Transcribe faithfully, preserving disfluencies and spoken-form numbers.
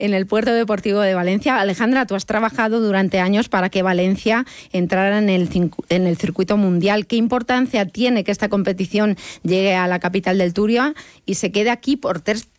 en el Puerto Deportivo de Valencia. Alejandra, tú has trabajado durante años para que Valencia entrara en el, en el circuito mundial. ¿Qué importancia tiene que esta competición llegue a la capital del Turia y se quede aquí por ter